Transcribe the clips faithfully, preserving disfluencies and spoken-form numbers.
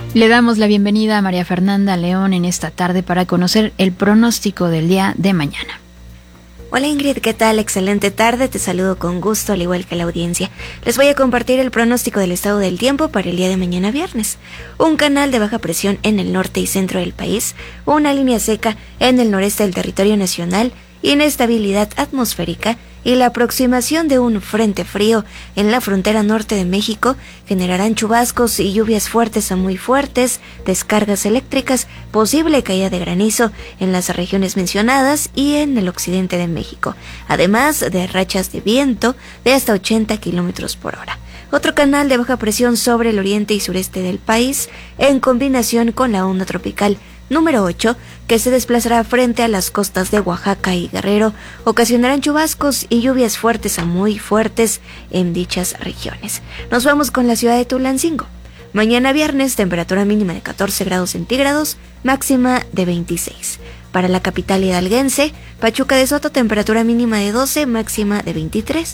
Le damos la bienvenida a María Fernanda León en esta tarde para conocer el pronóstico del día de mañana. Hola Ingrid, ¿qué tal? Excelente tarde, te saludo con gusto al igual que la audiencia. Les voy a compartir el pronóstico del estado del tiempo para el día de mañana viernes. Un canal de baja presión en el norte y centro del país, una línea seca en el noreste del territorio nacional, inestabilidad atmosférica y la aproximación de un frente frío en la frontera norte de México generarán chubascos y lluvias fuertes a muy fuertes, descargas eléctricas, posible caída de granizo en las regiones mencionadas y en el occidente de México, además de rachas de viento de hasta ochenta kilómetros por hora. Otro canal de baja presión sobre el oriente y sureste del país, en combinación con la onda tropical número ocho, que se desplazará frente a las costas de Oaxaca y Guerrero, ocasionarán chubascos y lluvias fuertes a muy fuertes en dichas regiones. Nos vamos con la ciudad de Tulancingo. Mañana viernes, temperatura mínima de catorce grados centígrados, máxima de veintiséis. Para la capital hidalguense, Pachuca de Soto, temperatura mínima de doce, máxima de veintitrés.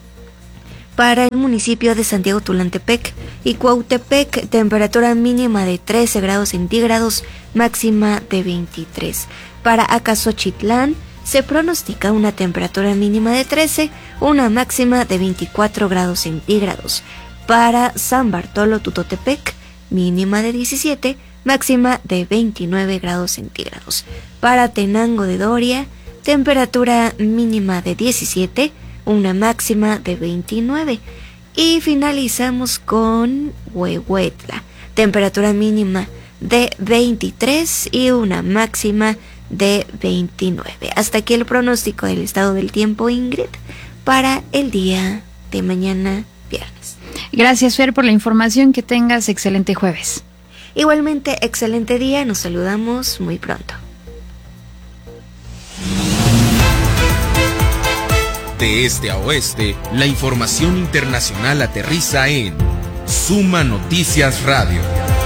Para el municipio de Santiago Tulantepec y Cuautepec, temperatura mínima de trece grados centígrados, máxima de veintitrés. Para Acaxochitlán se pronostica una temperatura mínima de trece, una máxima de veinticuatro grados centígrados. Para San Bartolo Tutotepec, mínima de diecisiete, máxima de veintinueve grados centígrados. Para Tenango de Doria, temperatura mínima de diecisiete, una máxima de veintinueve. Y finalizamos con Huehuetla, temperatura mínima de veintitrés y una máxima de veintinueve. Hasta aquí el pronóstico del estado del tiempo, Ingrid, para el día de mañana viernes. Gracias, Fer, por la información. Que tengas excelente jueves. Igualmente, excelente día. Nos saludamos muy pronto. De este a oeste, la información internacional aterriza en Suma Noticias Radio.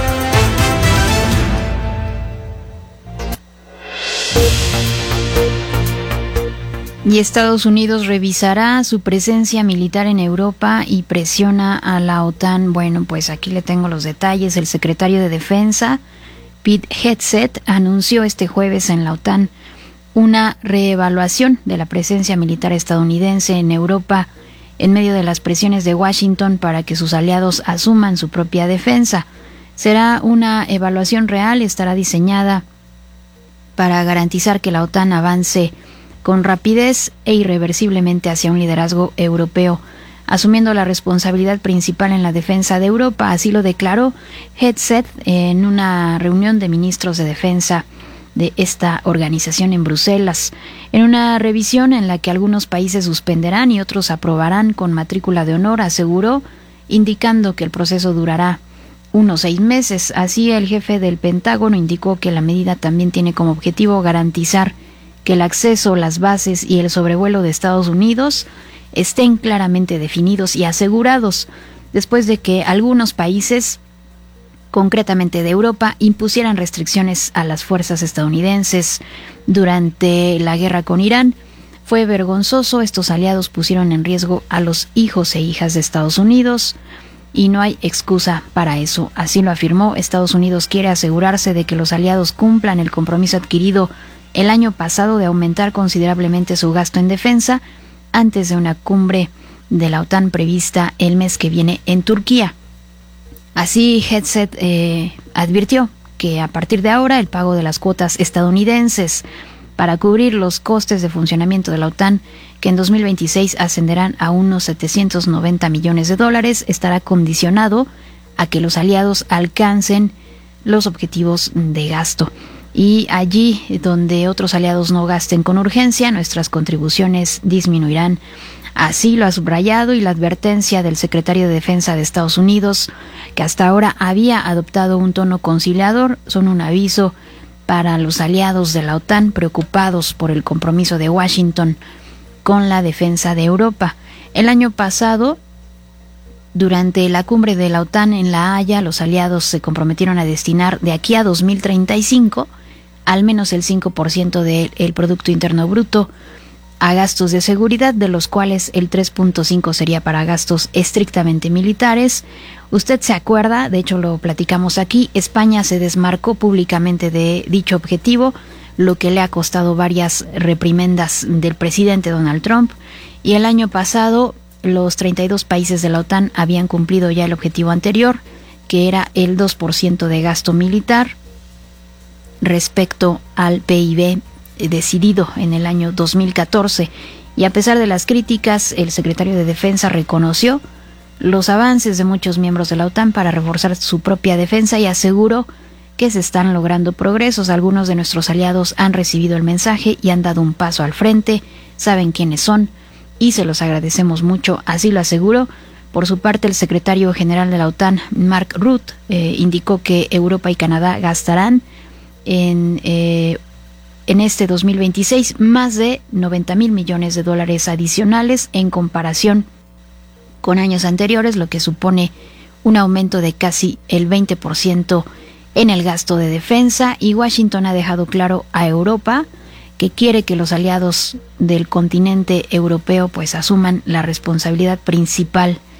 Y Estados Unidos revisará su presencia militar en Europa y presiona a la OTAN. Bueno, pues aquí le tengo los detalles. El secretario de Defensa, Pete Hegseth, anunció este jueves en la OTAN una reevaluación de la presencia militar estadounidense en Europa en medio de las presiones de Washington para que sus aliados asuman su propia defensa. Será una evaluación real, estará diseñada para garantizar que la OTAN avance con rapidez e irreversiblemente hacia un liderazgo europeo, asumiendo la responsabilidad principal en la defensa de Europa. Así lo declaró Hegseth en una reunión de ministros de defensa de esta organización en Bruselas, en una revisión en la que algunos países suspenderán y otros aprobarán con matrícula de honor, aseguró, indicando que el proceso durará unos seis meses. Así, el jefe del Pentágono indicó que la medida también tiene como objetivo garantizar que el acceso, las bases y el sobrevuelo de Estados Unidos estén claramente definidos y asegurados, después de que algunos países, concretamente de Europa, impusieran restricciones a las fuerzas estadounidenses durante la guerra con Irán. Fue vergonzoso, estos aliados pusieron en riesgo a los hijos e hijas de Estados Unidos y no hay excusa para eso. Así lo afirmó. Estados Unidos quiere asegurarse de que los aliados cumplan el compromiso adquirido el año pasado de aumentar considerablemente su gasto en defensa antes de una cumbre de la OTAN prevista el mes que viene en Turquía. Así, Hegseth eh, advirtió que a partir de ahora el pago de las cuotas estadounidenses para cubrir los costes de funcionamiento de la OTAN, que en dos mil veintiséis ascenderán a unos setecientos noventa millones de dólares, estará condicionado a que los aliados alcancen los objetivos de gasto. Y allí donde otros aliados no gasten con urgencia, nuestras contribuciones disminuirán. Así lo ha subrayado, y la advertencia del secretario de Defensa de Estados Unidos, que hasta ahora había adoptado un tono conciliador, son un aviso para los aliados de la OTAN preocupados por el compromiso de Washington con la defensa de Europa. El año pasado, durante la cumbre de la OTAN en La Haya, los aliados se comprometieron a destinar de aquí a dos mil treinta y cinco al menos el cinco por ciento del Producto Interno Bruto a gastos de seguridad, de los cuales el tres punto cinco sería para gastos estrictamente militares. Usted se acuerda, de hecho lo platicamos aquí, España se desmarcó públicamente de dicho objetivo, lo que le ha costado varias reprimendas del presidente Donald Trump, y el año pasado los treinta y dos países de la OTAN habían cumplido ya el objetivo anterior, que era el dos por ciento de gasto militar respecto al P I B decidido en el año dos mil catorce. Y a pesar de las críticas, el secretario de Defensa reconoció los avances de muchos miembros de la OTAN para reforzar su propia defensa y aseguró que se están logrando progresos. Algunos de nuestros aliados han recibido el mensaje y han dado un paso al frente, saben quiénes son y se los agradecemos mucho, así lo aseguró. Por su parte, el secretario general de la OTAN, Mark Rutte, eh, indicó que Europa y Canadá gastarán en, eh, en este dos mil veintiséis más de noventa mil millones de dólares adicionales en comparación con años anteriores, lo que supone un aumento de casi el veinte por ciento en el gasto de defensa. Y Washington ha dejado claro a Europa que quiere que los aliados del continente europeo pues asuman la responsabilidad principal